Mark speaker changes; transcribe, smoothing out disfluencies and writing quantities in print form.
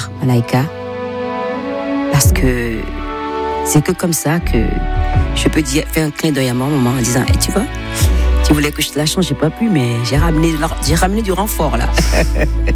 Speaker 1: soir, Malaika, parce que c'est que comme ça que je peux faire un clin d'œil à ma maman en disant tu vois, tu voulais que je te la change, j'ai pas pu, mais j'ai ramené du renfort là.